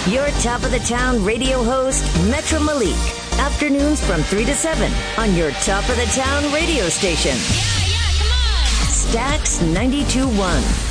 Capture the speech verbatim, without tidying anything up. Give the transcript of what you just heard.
Your top of the town radio host, Metro Malik. Afternoons from three to seven on your top of the town radio station. Yeah, yeah, come on. Stax ninety-two point one.